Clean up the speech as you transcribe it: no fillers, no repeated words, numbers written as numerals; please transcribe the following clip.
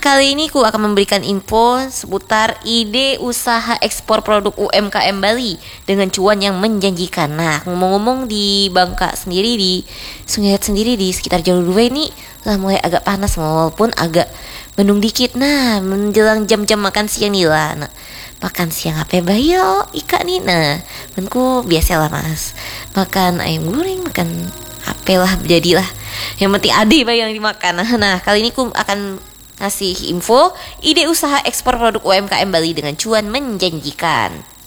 kali ini ku akan memberikan info seputar ide usaha ekspor produk UMKM Bali dengan cuan yang menjanjikan. Nah, ngomong-ngomong di Bangka sendiri, di Sungai sendiri, di sekitar Jalur 2 ini lah mulai agak panas walaupun agak mendung dikit. Nah, menjelang jam-jam makan siang nih lah. Nah, makan siang apa bayo ikan nih. Nah, menku biasalah mas, makan ayam goreng, makan apalah jadilah. Yang penting ada bayo yang dimakan. Nah, kali ini ku akan ngasih info ide usaha ekspor produk UMKM Bali dengan cuan menjanjikan.